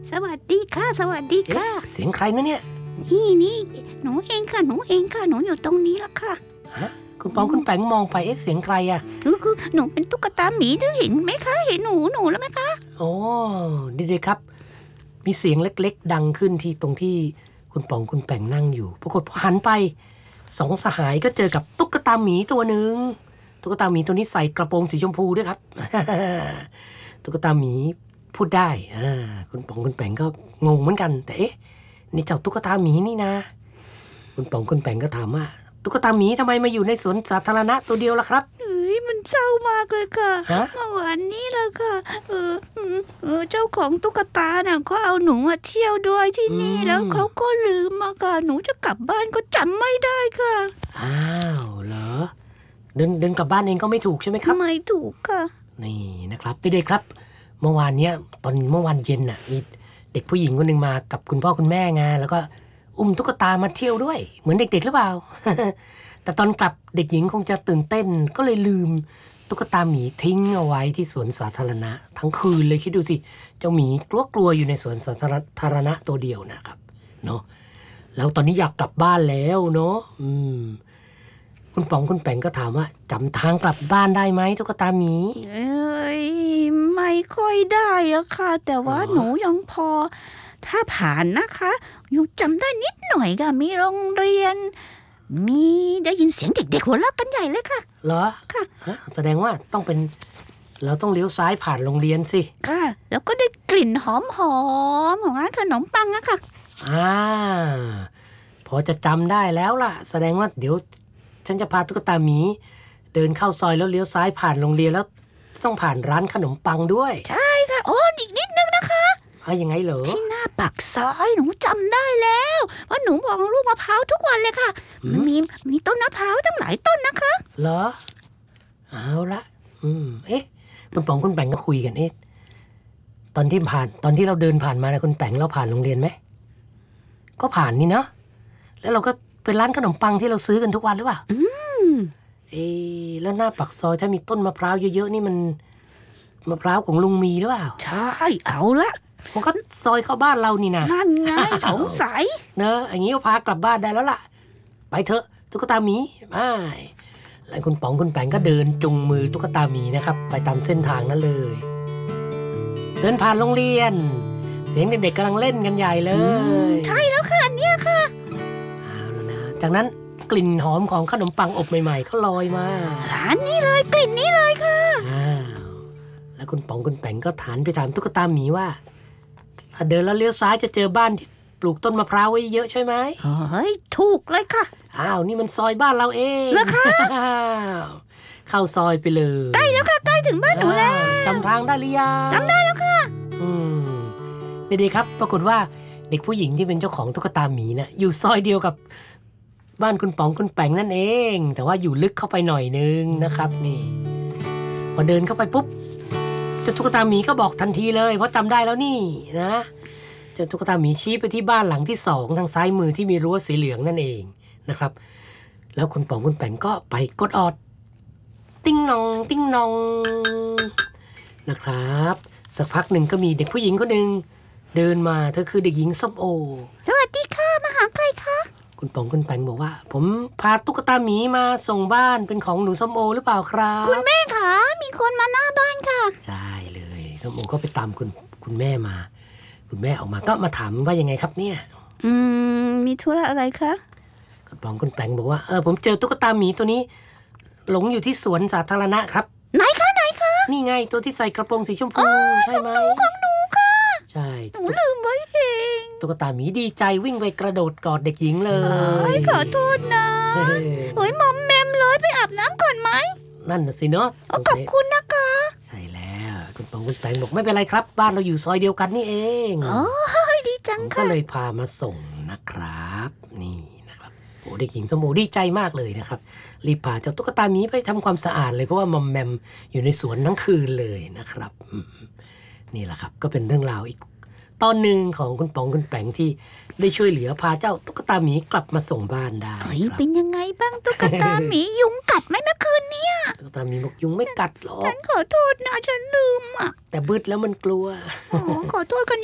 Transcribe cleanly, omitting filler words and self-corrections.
สวัสดีค่ะสวัสดีค่ะเสียงใครนะเนี่ยนี่หนูเองค่ะหนูอยู่ตรงนี้แล้วค่ะฮะคุณปองคุณแปงมองไปเสียงใครอ่ะคือหนูเป็นตุ๊กตาหมีเห็นไหมคะเห็นหนูแล้วไหมคะโอ้ดีๆครับมีเสียงเล็กๆดังขึ้นที่ตรงที่คุณปองคุณแปงนั่งอยู่ปรากฏพอหันไปสองสหายก็เจอกับตุ๊กตาหมีตัวหนึ่งตุ๊กตาหมีตัวนี้ใส่กระโปรงสีชมพูด้วยครับ ตุ๊กตาหมีพูดได้คุณปองคุณแปงก็งงเหมือนกันแต่นี่เจ้าตุ๊กตาหมีนี่นะคุณปองคุณแปงก็ถามว่าตุ๊กตาหมีทำไมมาอยู่ในสวนสาธารณะตัวเดียวล่ะครับมันเศร้ามากเลยค่ะเมื่อวานนี้แหละค่ะเจ้าของตุ๊กตาน่ะเขาเอาหนูมาเที่ยวด้วยที่นี่แล้วเขาก็ลืมมาค่ะหนูจะกลับบ้านก็จำไม่ได้ค่ะอ้าวเหรอเดินกลับบ้านเองก็ไม่ถูกใช่ไหมครับไม่ถูกค่ะนี่นะครับเด็กๆครับเมื่อวานเมื่อวานเย็นน่ะมีเด็กผู้หญิงคนหนึ่งมากับคุณพ่อคุณแม่ไงแล้วก็อุ้มตุ๊กตามาเที่ยวด้วยเหมือนเด็กๆหรือเปล่า แต่ตอนกลับเด็กหญิงคงจะตื่นเต้นก็เลยลืมตุ๊กตาหมีทิ้งเอาไว้ที่สวนสาธารณะทั้งคืนเลยคิดดูสิเจ้าหมีกลัวอยู่ในสวนสาธารณะตัวเดียวนะครับเนาะแล้วตอนนี้อยากกลับบ้านแล้วเนาะคุณป๋องคุณแปงก็ถามว่าจำทางกลับบ้านได้ไหมตุ๊กตาหมีไม่ค่อยได้อะค่ะแต่ว่าหนูยังพอถ้าผ่านนะคะยังจำได้นิดหน่อยค่ะมีโรงเรียนมีได้ยินเสียงเด็กๆหัวเราะกันใหญ่เลยค่ะเหรอค่ะแสดงว่าเราต้องเลี้ยวซ้ายผ่านโรงเรียนสิค่ะแล้วก็ได้กลิ่นหอมของร้านขนมปังนะคะพอจะจำได้แล้วล่ะแสดงว่าเดี๋ยวฉันจะพาตุ๊กตาหมีเดินเข้าซอยแล้วเลี้ยวซ้ายผ่านโรงเรียนแล้วต้องผ่านร้านขนมปังด้วยใช่ค่ะโอ้อีกนิดนึงนะคะยังไงเหรอที่หน้าปากซอยหนูจำได้แล้วเพราะหนูมองลูกมะพร้าวทุกวันเลยค่ะมีต้นมะพร้าวตั้งหลายต้นนะคะเหรอเอาละคุณป๋องคุณแปงก็คุยกันตอนที่เราเดินผ่านมานะคุณแปงเราผ่านโรงเรียนไหมก็ผ่านนี่เนาะแล้วเราก็เป็นร้านขนมปังที่เราซื้อกันทุกวันหรือเปล่าแล้วหน้าปากซอยถ้ามีต้นมะพร้าวเยอะๆนี่มันมะพร้าวของลุงมีหรือเปล่าใช่เอาละมันก็ซอยเข้าบ้านเรานี่นะนั่นไง สงสัยเนอะอย่างนี้ก็พากลับบ้านได้แล้วล่ะไปเถอะตุ๊กตาหมีไปแล้วคุณป๋องคุณแปงก็เดินจุงมือตุ๊กตาหมีนะครับไปตามเส้นทางนั้นเลยเดินผ่านโรงเรียนเสียงเด็กๆกำลังเล่นกันใหญ่เลยใช่แล้วค่ะเนี่ยค่ะเอาแล้วนะจากนั้นกลิ่นหอมของขนมปังอบใหม่ๆก็ลอยมาร้านนี้เลยกลิ่นนี้เลยค่ะแล้วคุณป๋องคุณแปงก็ถามตุ๊กตาหมีว่าถ้าเดินแล้วเลี้ยวซ้ายจะเจอบ้านที่ปลูกต้นมะพร้าวไว้เยอะใช่ไหมถูกเลยค่ะนี่มันซอยบ้านเราเองเหรอคะเข้าซอยไปเลยใกล้แล้วค่ะใกล้ถึงบ้านหนูแล้วจำทางได้หรือยังจำได้แล้วค่ะดีๆครับปรากฏว่าเด็กผู้หญิงที่เป็นเจ้าของตุ๊กตาหมีนะอยู่ซอยเดียวกับบ้านคุณป๋องคุณแปงนั่นเองแต่ว่าอยู่ลึกเข้าไปหน่อยนึงนะครับนี่พอเดินเข้าไปปุ๊บเจ้าตุ๊กตาหมีก็บอกทันทีเลยเพราะจำได้แล้วนี่นะเจ้าตุ๊กตาหมีชี้ไปที่บ้านหลังที่2ทางซ้ายมือที่มีรั้วสีเหลืองนั่นเองนะครับแล้วคุณป๋องคุณแปงก็ไปกดออดติ้งนองติ้งนองนะครับสักพักหนึ่งก็มีเด็กผู้หญิงคนหนึ่งเดินมาเธอคือเด็กหญิงส้มโอสวัสดีค่ะมาหาใครคะคุณป๋องคุณแปงบอกว่าผมพาตุ๊กตาหมีมาส่งบ้านเป็นของหนูส้มโอหรือเปล่าครับคุณแม่คะมีคนมาหน้าบ้านค่ะใช่เลยส้มโอก็ไปตามคุณแม่มาคุณแม่ออกมาก็มาถามว่ายังไงครับเนี่ยมีธุระอะไรคะคุณป๋องคุณแปงบอกว่าผมเจอตุ๊กตาหมีตัวนี้หลงอยู่ที่สวนสาธารณะครับไหนคะนี่ไงตัวที่ใส่กระโปรงสีชมพูใช่ไหมของหนูค่ะใช่หนูลืมไว้เองตุ๊กตาหมีดีใจวิ่งไปกระโดดกอดเด็กหญิงเลยขอโทษนะมอมแมมเลยไปอาบน้ำก่อนไหมนั่นน่ะสิเนาะขอบคุณนะคะใช่แล้วคุณป๋องคุณแปงบอกไม่เป็นไรครับบ้านเราอยู่ซอยเดียวกันนี่เองดีจังค่ะก็เลยพามาส่งนะครับนี่นะครับเด็กหญิงสมโอดีใจมากเลยนะครับรีบพาเจ้าตุ๊กตาหมีไปทำความสะอาดเลยเพราะว่ามอมแมมอยู่ในสวนทั้งคืนเลยนะครับนี่แหละครับก็เป็นเรื่องราวอีกตอนหนึ่งของคุณป๋องคุณแปงที่ได้ช่วยเหลือพาเจ้าตุ๊กตาหมีกลับมาส่งบ้านได้เป็นยังไงบ้างตุ๊กตาหมียุงกัดไหมเมื่อคืนนี้ตุ๊กตาหมีบอกยุงไม่กัดหรอกฉันขอโทษนะฉันลืมแต่บึดแล้วมันกลัวขอโทษกัน